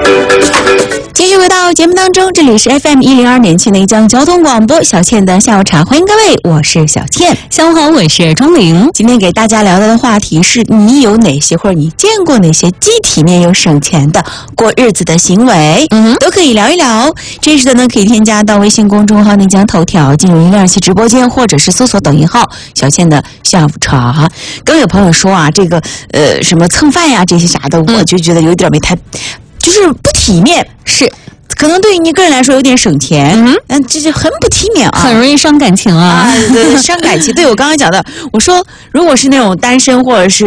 继续回到节目当中，这里是 FM102.7内江交通广播，小倩的下午茶，欢迎各位，我是小倩。 下午好，我是钟玲。 今天给大家聊到的话题是你有哪些或者你见过哪些既体面又省钱的过日子的行为，都可以聊一聊。真实的呢，可以添加到微信公众号内江头条，进入102.7直播间，或者是搜索抖音号小倩的下午茶。刚有朋友说啊，这个什么蹭饭呀这些啥的，我就觉得有点没太。就是不体面，是可能对于你个人来说有点省钱，这就很不体面啊， 很容易伤感情啊， 对，伤感情。对，我刚刚讲的，我说如果是那种单身或者是